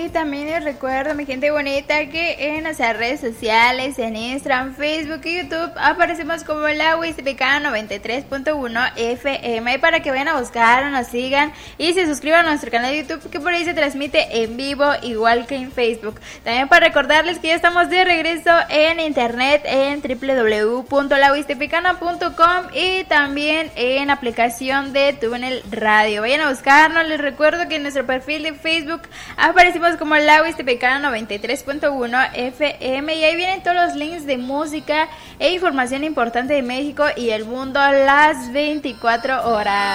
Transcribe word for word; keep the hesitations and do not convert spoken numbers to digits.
también les recuerdo, mi gente bonita, que en nuestras redes sociales, en Instagram, Facebook y YouTube, aparecemos como la Huastepecana noventa y tres punto uno F M, para que vayan a buscar, nos sigan y se suscriban a nuestro canal de YouTube, que por ahí se transmite en vivo, igual que en Facebook. También para recordarles que ya estamos de regreso en internet, en w w w punto la huastepecana punto com y también en aplicación de Túnel Radio. Vayan a buscarnos. Les recuerdo que en nuestro perfil de Facebook aparecimos como la Huastepecana noventa y tres punto uno F M y ahí vienen todos los links de música e información importante de México y el mundo las veinticuatro horas.